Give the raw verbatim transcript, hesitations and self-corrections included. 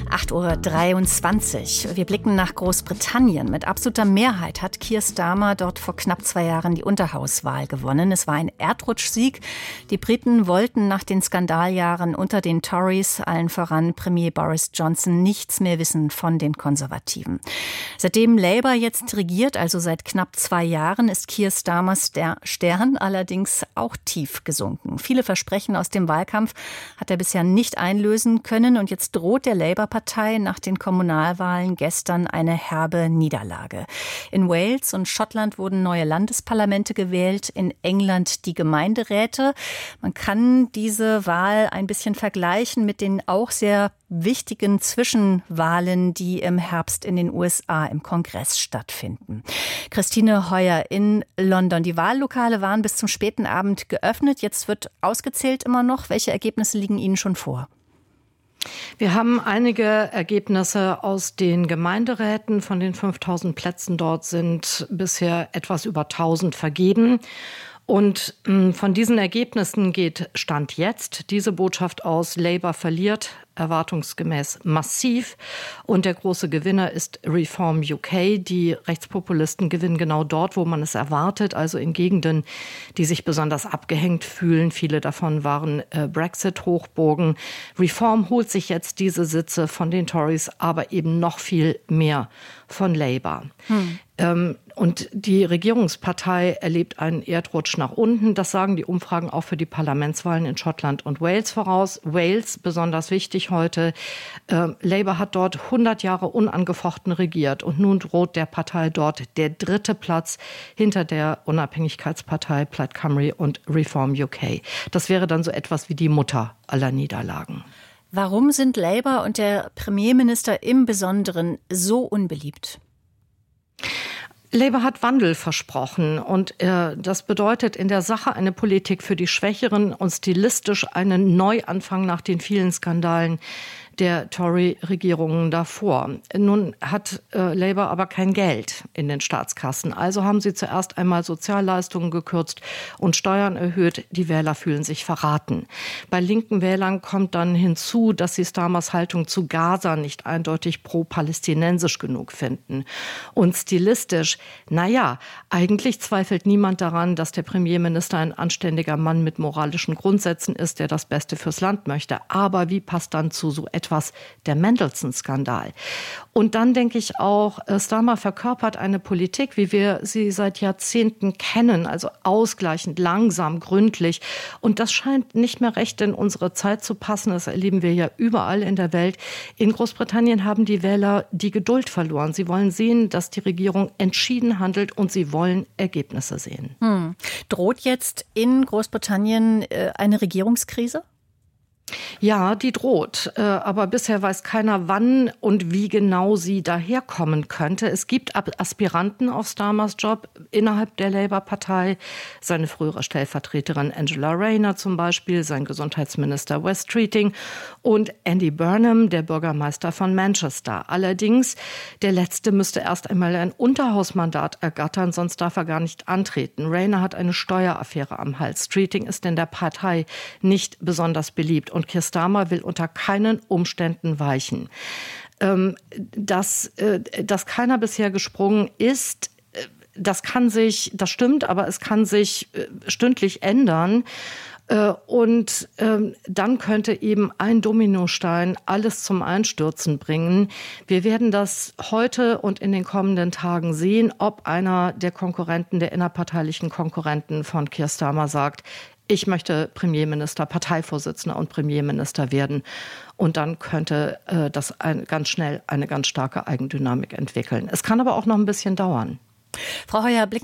acht Uhr dreiundzwanzig. Wir blicken nach Großbritannien. Mit absoluter Mehrheit hat Keir Starmer dort vor knapp zwei Jahren die Unterhauswahl gewonnen. Es war ein Erdrutschsieg. Die Briten wollten nach den Skandaljahren unter den Tories, allen voran Premier Boris Johnson, nichts mehr wissen von den Konservativen. Seitdem Labour jetzt regiert, also seit knapp zwei Jahren, ist Keir Starmers Stern allerdings auch tief gesunken. Viele Versprechen aus dem Wahlkampf hat er bisher nicht einlösen können und jetzt droht der Labour-Partei nach den Kommunalwahlen gestern eine herbe Niederlage. In Wales und Schottland wurden neue Landesparlamente gewählt, in England die Gemeinderäte. Man kann diese Wahl ein bisschen vergleichen mit den auch sehr wichtigen Zwischenwahlen, die im Herbst in den U S A im Kongress stattfinden. Christine Heuer in London. Die Wahllokale waren bis zum späten Abend geöffnet. Jetzt wird ausgezählt immer noch. Welche Ergebnisse liegen Ihnen schon vor? Wir haben einige Ergebnisse aus den Gemeinderäten. Von den fünftausend Plätzen dort sind bisher etwas über tausend vergeben. Und von diesen Ergebnissen geht Stand jetzt diese Botschaft aus: Labour verliert erwartungsgemäß massiv. Und der große Gewinner ist Reform U K. Die Rechtspopulisten gewinnen genau dort, wo man es erwartet, also in Gegenden, die sich besonders abgehängt fühlen. Viele davon waren äh, Brexit-Hochburgen. Reform holt sich jetzt diese Sitze von den Tories, aber eben noch viel mehr von Labour. Hm. Ähm, und die Regierungspartei erlebt einen Erdrutsch nach unten. Das sagen die Umfragen auch für die Parlamentswahlen in Schottland und Wales voraus. Wales, besonders wichtig heute. Äh, Labour hat dort hundert Jahre unangefochten regiert. Und nun droht der Partei dort der dritte Platz hinter der Unabhängigkeitspartei Plaid Cymru und Reform U K. Das wäre dann so etwas wie die Mutter aller Niederlagen. Warum sind Labour und der Premierminister im Besonderen so unbeliebt? Labour hat Wandel versprochen und äh, das bedeutet in der Sache eine Politik für die Schwächeren und stilistisch einen Neuanfang nach den vielen Skandalen der Tory-Regierungen davor. Nun hat äh, Labour aber kein Geld in den Staatskassen. Also haben sie zuerst einmal Sozialleistungen gekürzt und Steuern erhöht. Die Wähler fühlen sich verraten. Bei linken Wählern kommt dann hinzu, dass sie Starmers Haltung zu Gaza nicht eindeutig pro-palästinensisch genug finden. Und stilistisch, naja, eigentlich zweifelt niemand daran, dass der Premierminister ein anständiger Mann mit moralischen Grundsätzen ist, der das Beste fürs Land möchte. Aber wie passt dann zu so etwas was der Mendelssohn-Skandal? Und dann denke ich auch, Starmer verkörpert eine Politik, wie wir sie seit Jahrzehnten kennen, also ausgleichend, langsam, gründlich. Und das scheint nicht mehr recht in unsere Zeit zu passen. Das erleben wir ja überall in der Welt. In Großbritannien haben die Wähler die Geduld verloren. Sie wollen sehen, dass die Regierung entschieden handelt und sie wollen Ergebnisse sehen. Hm. Droht jetzt in Großbritannien äh, eine Regierungskrise? Ja, die droht. Aber bisher weiß keiner, wann und wie genau sie daherkommen könnte. Es gibt Aspiranten auf Starmers Job innerhalb der Labour-Partei. Seine frühere Stellvertreterin Angela Rayner zum Beispiel, sein Gesundheitsminister Wes Streeting und Andy Burnham, der Bürgermeister von Manchester. Allerdings, der Letzte müsste erst einmal ein Unterhausmandat ergattern, sonst darf er gar nicht antreten. Rayner hat eine Steueraffäre am Hals. Streeting ist in der Partei nicht besonders beliebt. Und Keir Starmer will unter keinen Umständen weichen. Ähm, dass, äh, dass keiner bisher gesprungen ist, äh, das kann sich, das stimmt, aber es kann sich äh, stündlich ändern. Äh, und äh, dann könnte eben ein Dominostein alles zum Einstürzen bringen. Wir werden das heute und in den kommenden Tagen sehen, ob einer der Konkurrenten, der innerparteilichen Konkurrenten von Keir Starmer sagt, ich möchte Premierminister, Parteivorsitzender und Premierminister werden. Und dann könnte äh, das ein, ganz schnell eine ganz starke Eigendynamik entwickeln. Es kann aber auch noch ein bisschen dauern. Frau Heuer,